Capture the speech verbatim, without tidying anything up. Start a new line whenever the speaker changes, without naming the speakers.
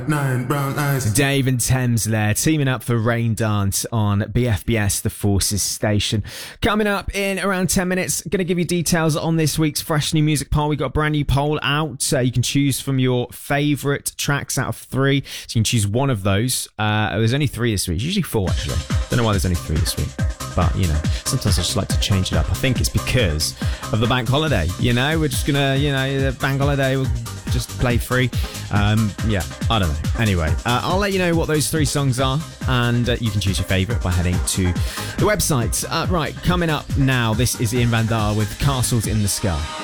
Nine brown eyes.
Dave and Thames there, teaming up for Rain Dance on B F B S, the Forces station. Coming up in around ten minutes, going to give you details on this week's Fresh New Music Poll. We've got a brand new poll out. Uh, you can choose from your favourite tracks out of three. So you can choose one of those. Uh, there's only three this week. It's usually four, actually. Don't know why there's only three this week. But, you know, sometimes I just like to change it up. I think it's because of the bank holiday. You know, we're just going to, you know, the bank holiday will just play free. Um, yeah, I don't know. Anyway, uh, I'll let you know what those three songs are, and uh, you can choose your favourite by heading to the website. Uh, right, coming up now, this is Ian Van Dar with Castles in the Sky.